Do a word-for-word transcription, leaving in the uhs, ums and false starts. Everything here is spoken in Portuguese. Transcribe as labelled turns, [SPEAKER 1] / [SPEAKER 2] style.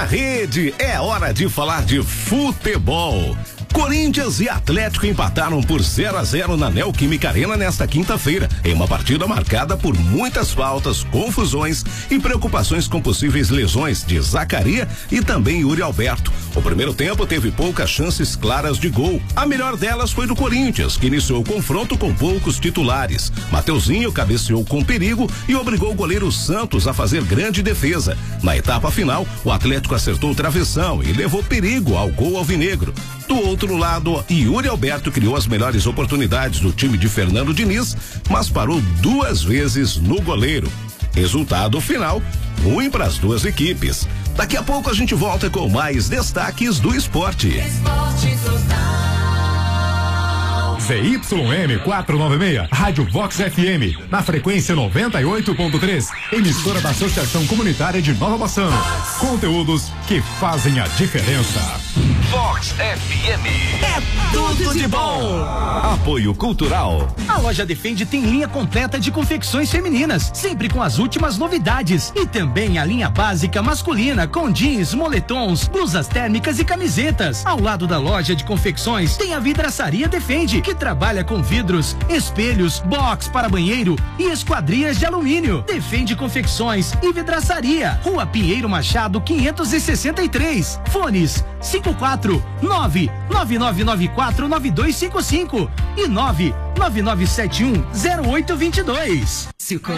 [SPEAKER 1] rede, é hora de falar de futebol. Corinthians e Atlético empataram por zero a zero na Neoquímica Arena nesta quinta-feira, em uma partida marcada por muitas faltas, confusões e preocupações com possíveis lesões de Zacaria e também Yuri Alberto. O primeiro tempo teve poucas chances claras de gol. A melhor delas foi do Corinthians, que iniciou o confronto com poucos titulares. Mateuzinho cabeceou com perigo e obrigou o goleiro Santos a fazer grande defesa. Na etapa final, o Atlético acertou o travessão e levou perigo ao gol alvinegro. Do outro lado, Yuri Alberto criou as melhores oportunidades do time de Fernando Diniz, mas parou duas vezes no goleiro. Resultado final, ruim para as duas equipes. Daqui a pouco a gente volta com mais destaques do esporte.
[SPEAKER 2] Esporte Total.
[SPEAKER 3] Z Y M quatrocentos e noventa e seis, Rádio Vox F M, na frequência noventa e oito ponto três, emissora da Associação Comunitária de Nova Bassano. Conteúdos que fazem a diferença.
[SPEAKER 4] Vox F M.
[SPEAKER 2] É tudo de bom.
[SPEAKER 1] Apoio Cultural.
[SPEAKER 5] A loja Defende tem linha completa de confecções femininas, sempre com as últimas novidades. E também a linha básica masculina, com jeans, moletons, blusas térmicas e camisetas. Ao lado da loja de confecções tem a Vidraçaria Defende, que trabalha com vidros, espelhos, box para banheiro e esquadrias de alumínio. Defende Confecções e Vidraçaria, Rua Pinheiro Machado quinhentos e sessenta e três. Fones cinco quatro nove nove nove nove quatro nove dois cinco cinco e nove nove nove sete um zero oito dois dois.